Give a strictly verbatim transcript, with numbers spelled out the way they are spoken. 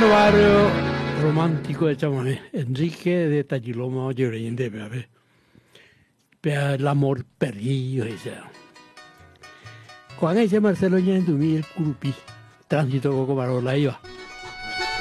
barrio romántico de Chamamé, Enrique de Tachiloma, Llorén de Pepe. Pea el amor perdido, ese. Juan ese Marcelo Ñandumí, el Curupi, tránsito Coco Barola iba.